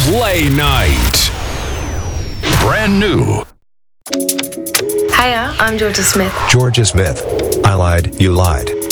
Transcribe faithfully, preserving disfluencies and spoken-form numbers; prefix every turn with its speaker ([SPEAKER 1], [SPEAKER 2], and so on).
[SPEAKER 1] Play Night. Brand new.
[SPEAKER 2] Hiya, I'm Georgia Smith.
[SPEAKER 3] Georgia Smith. I lied, you lied.